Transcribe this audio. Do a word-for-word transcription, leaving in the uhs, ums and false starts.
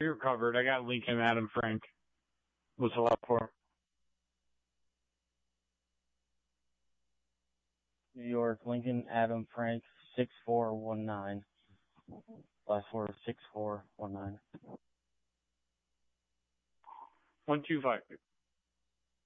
You're covered. I got Lincoln Adam Frank. What's the last four? New York, Lincoln Adam Frank, six four one nine. Last four, six four one nine. One two five.